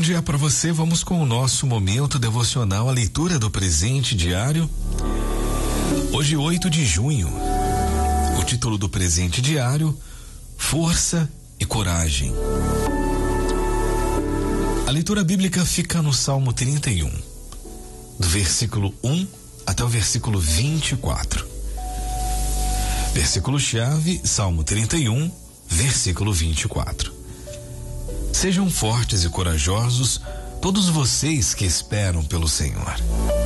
dia para você. Vamos com o nosso momento devocional, a leitura do presente diário. Hoje, 8 de junho. O título do presente diário: Força e Coragem. A leitura bíblica fica no Salmo 31, do versículo 1 até o versículo 24. Versículo-chave, Salmo 31, versículo 24. Sejam fortes e corajosos todos vocês que esperam pelo Senhor.